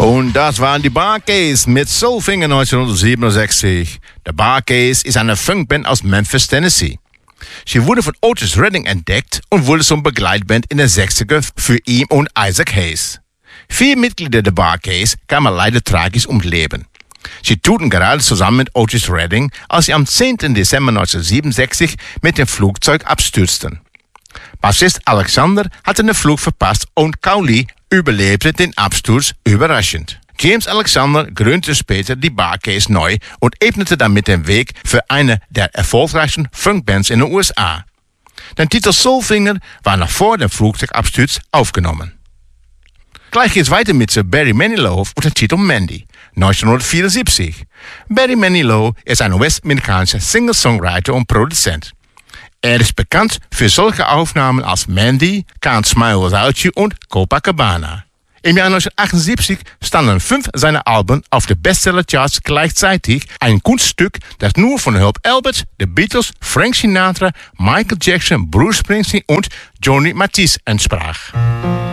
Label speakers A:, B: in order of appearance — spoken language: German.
A: Und das waren die Bar-Keys mit Soulfinger 1967. De Bar-Keys ist eine Funkband aus Memphis, Tennessee. Sie wurde von Otis Redding entdeckt und wurde zum Begleitband in den 60er für ihn und Isaac Hayes. 4 Mitglieder der Bar-Keys kamen leider tragisch ums Leben. Sie tourten gerade zusammen mit Otis Redding, als sie am 10. Dezember 1967 mit dem Flugzeug abstürzten. Bassist Alexander hatte den Flug verpasst und Cowley überlebte den Absturz überraschend. James Alexander gründete später die Bar-Keys neu und ebnete damit den Weg für eine der erfolgreichsten Funkbands in den USA. Der Titel Soulfinger war noch vor dem Flugzeugabsturz aufgenommen. Gleich geht's weiter mit Barry Manilow und dem Titel Mandy, 1974. Barry Manilow ist ein US-amerikanischer Singer-Songwriter und Produzent. Er ist bekannt für solche Aufnahmen als Mandy, Can't Smile Without You und Copacabana. Im Jahr 1978 standen 5 seiner Alben auf den Bestsellercharts gleichzeitig, ein Kunststück, das nur von Herb Alpert, The Beatles, Frank Sinatra, Michael Jackson, Bruce Springsteen und Johnny Matthijs entsprach.